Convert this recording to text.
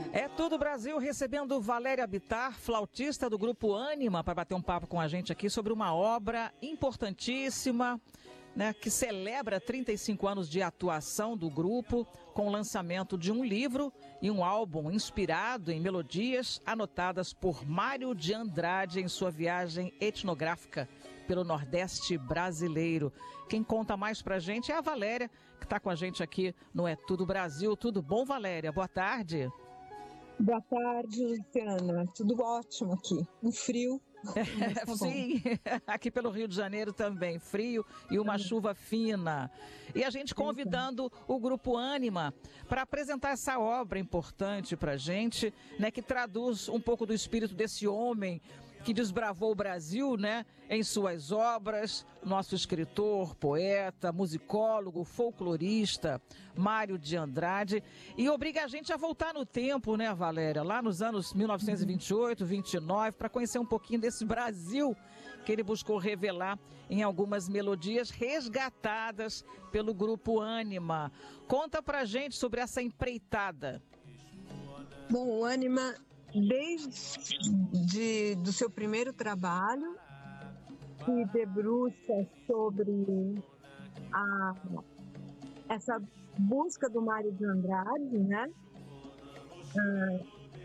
É Tudo Brasil recebendo Valéria Bittar, flautista do Grupo Ânima, para bater um papo com a gente aqui sobre uma obra importantíssima, né, que celebra 35 anos de atuação do grupo, com o lançamento de um livro e um álbum inspirado em melodias anotadas por Mário de Andrade em sua viagem etnográfica pelo Nordeste brasileiro. Quem conta mais pra gente é a Valéria, que está com a gente aqui no É Tudo Brasil. Tudo bom, Valéria? Boa tarde. Boa tarde, Luciana. Tudo ótimo aqui. Um frio. Tá sim, aqui pelo Rio de Janeiro também, frio e uma chuva fina. E a gente convidando o Grupo Ânima para apresentar essa obra importante para a gente, né, que traduz um pouco do espírito desse homem que desbravou o Brasil, né, em suas obras, nosso escritor, poeta, musicólogo, folclorista, Mário de Andrade, e obriga a gente a voltar no tempo, né, Valéria, lá nos anos 1928, 29, para conhecer um pouquinho desse Brasil que ele buscou revelar em algumas melodias resgatadas pelo Grupo Ânima. Conta pra gente sobre essa empreitada. Bom, o Ânima, desde do seu primeiro trabalho, se debruça sobre essa busca do Mário de Andrade, né?